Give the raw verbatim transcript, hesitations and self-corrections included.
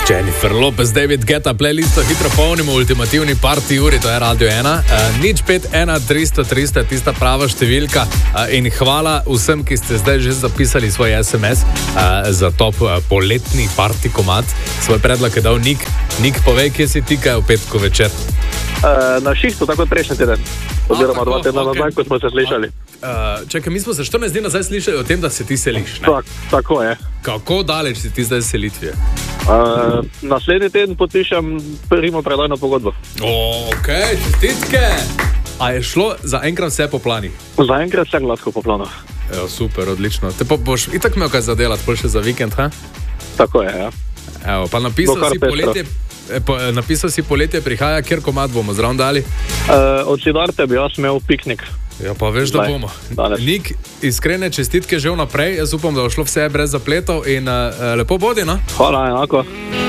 Jennifer Lopez, David Guetta, playlisto hitro polnimo, ultimativni party uri, to je Radio ena. Uh, nič pet ena tristo tristo je tista prava številka uh, in hvala vsem, ki ste zdaj že zapisali svoj es em es uh, za top uh, poletni party komad. Svoj predlog je dal Nik. Nik, povej, kje si ti kaj v petko večer? Uh, na šihtu, tako prejšnji teden. Oziroma dva tedna nazaj, ko smo se slišali. Uh, čakaj, mi smo se štirinajst dni nazaj slišali o tem, da se ti seliš, ne? Tak, tako je. Kako daleč si ti zdaj selitve? Uh, naslednji teden podpišem primo predajno pogodbo. Ok, čestitke! A je šlo za enkrat vse po plani? Za enkrat vse gladko po planu. Evo, super, odlično. Te pa boš itak imel kaj zadelati, bolj še za vikend, ha? Tako je, ja. Evo, pa napisal si poletje, po, napisal si poletje prihaja, kjer komad bomo zraven dali? Uh, od Sidarte bi jaz imel piknik. Ja, pa veš, da bomo. Nik, iskrene čestitke že vnaprej, jaz upam, da bo šlo vse brez zapletov in uh, lepo bodi, no? Hvala, enako.